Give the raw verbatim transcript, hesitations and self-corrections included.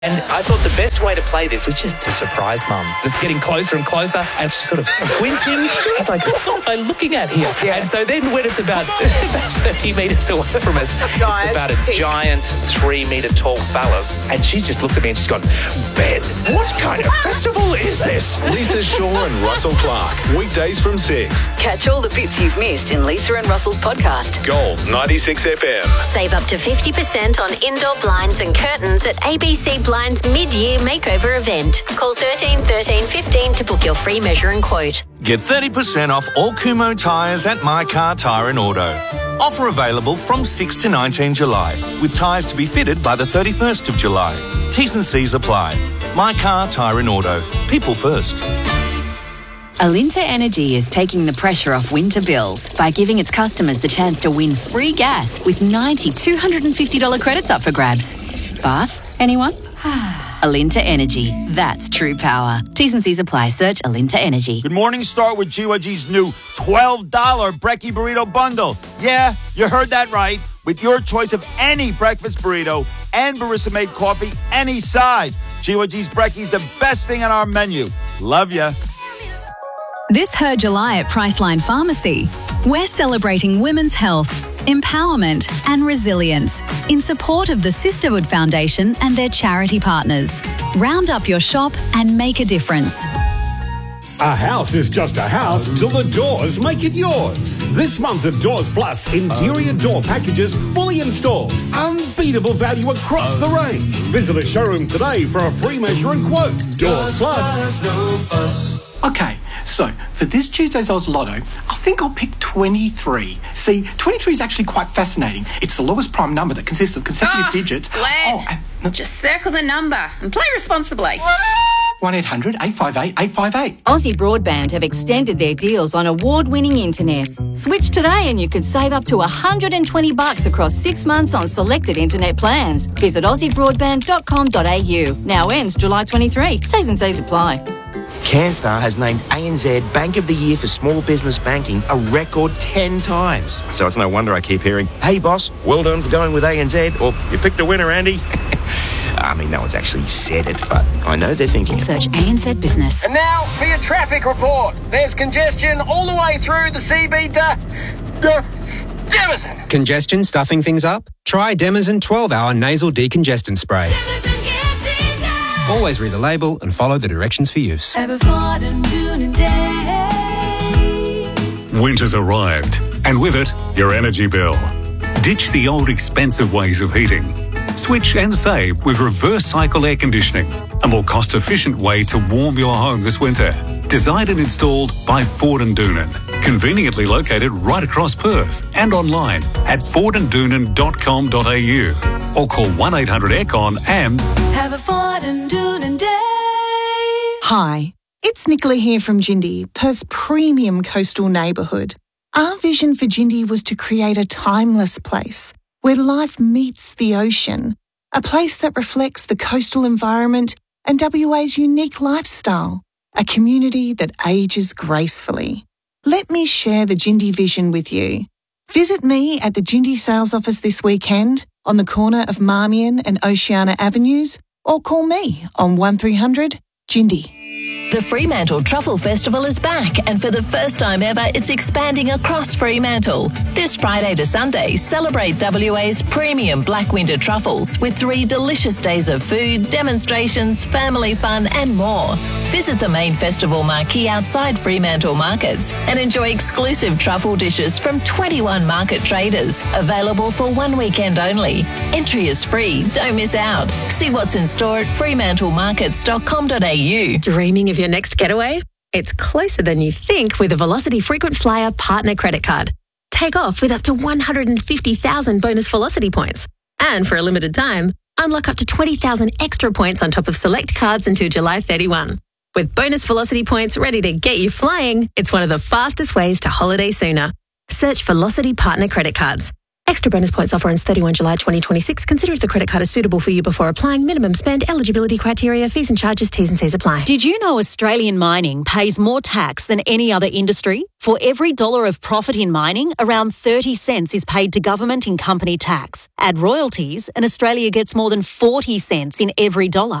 And I thought the best way to play this was just to surprise Mum. It's getting closer and closer, and she's sort of squinting. She's like, what am I looking at here? Yeah. And so then when it's about thirty metres away from us, giant it's about a pig. giant three-metre tall phallus. And she's just looked at me and she's gone, Ben, what kind of festival is this? Lisa Shaw and Russell Clark. Weekdays from six. Catch all the bits you've missed in Lisa and Russell's podcast. Gold ninety-six F M. Save up to fifty percent on indoor blinds and curtains at A B C Blinds mid-year makeover event. Call thirteen thirteen fifteen to book your free measure and quote. Get thirty percent off all Kumho tyres at My Car Tyre and Auto. Offer available from six to nineteen July, with tyres to be fitted by the thirty-first of July. T's and C's apply. My Car Tyre and Auto. People first. Alinta Energy is taking the pressure off winter bills by giving its customers the chance to win free gas with ninety two hundred fifty dollars credits up for grabs. Bath? Anyone? Alinta Energy. That's true power. T's and C's apply. Search Alinta Energy. Good morning. Start with G Y G's new twelve dollars Brekkie Burrito Bundle. Yeah, you heard that right. With your choice of any breakfast burrito and barista-made coffee, any size. G Y G's Brekkie's the best thing on our menu. Love ya. This Her July at Priceline Pharmacy. We're celebrating women's health, empowerment and resilience in support of the Sisterhood Foundation and their charity partners. Round up your shop and make a difference. A house is just a house till the doors make it yours. This month of Doors Plus, interior door packages fully installed. Unbeatable value across the range. Visit a showroom today for a free measure and quote. Doors Plus. Okay, so for this Tuesday's Oz Lotto, I think I'll pick twenty-three. See, twenty-three is actually quite fascinating. It's the lowest prime number that consists of consecutive oh, digits. Glenn, oh, uh, just circle the number and play responsibly. one eight hundred eight five eight eight five eight. Aussie Broadband have extended their deals on award-winning internet. Switch today and you could save up to one hundred twenty bucks across six months on selected internet plans. Visit aussie broadband dot com dot a u. Now ends July twenty-third. T's and C's apply. CanStar has named A N Z Bank of the Year for Small Business Banking a record ten times. So it's no wonder I keep hearing, hey boss, well done for going with A N Z, or you picked a winner, Andy. I mean, no one's actually said it, but I know they're thinking. Search A N Z Business. And now for your traffic report. There's congestion all the way through the C B to uh, Demison. Congestion stuffing things up? Try Demison twelve hour nasal decongestant spray. Demison gets it done. Always read the label and follow the directions for use. Winter's arrived, and with it, your energy bill. Ditch the old expensive ways of heating. Switch and save with reverse cycle air conditioning, a more cost-efficient way to warm your home this winter. Designed and installed by Ford and Doonan. Conveniently located right across Perth and online at ford and doonan dot com dot a u or call one eight hundred aircon and have a Ford and Doonan day. Hi, it's Nicola here from Jindy, Perth's premium coastal neighbourhood. Our vision for Jindy was to create a timeless place where life meets the ocean, a place that reflects the coastal environment and W A's unique lifestyle, a community that ages gracefully. Let me share the Jindy vision with you. Visit me at the Jindy sales office this weekend on the corner of Marmion and Oceana Avenues, or call me on one three hundred Jindy. The Fremantle Truffle Festival is back, and for the first time ever, it's expanding across Fremantle. This Friday to Sunday, celebrate W A's premium Black Winter truffles with three delicious days of food, demonstrations, family fun and more. Visit the main festival marquee outside Fremantle Markets and enjoy exclusive truffle dishes from twenty-one market traders, available for one weekend only. Entry is free, don't miss out. See what's in store at fremantle markets dot com dot a u. Dreaming of your next getaway? It's closer than you think with a Velocity Frequent Flyer Partner Credit Card. Take off with up to one hundred fifty thousand bonus Velocity points. And for a limited time, unlock up to twenty thousand extra points on top of select cards until July thirty-first. With bonus Velocity points ready to get you flying, it's one of the fastest ways to holiday sooner. Search Velocity Partner Credit Cards. Extra bonus points offer ends thirty-first of July twenty twenty-six. Consider if the credit card is suitable for you before applying. Minimum spend, eligibility criteria, fees and charges, T's and C's apply. Did you know Australian mining pays more tax than any other industry? For every dollar of profit in mining, around thirty cents is paid to government in company tax. Add royalties, and Australia gets more than forty cents in every dollar.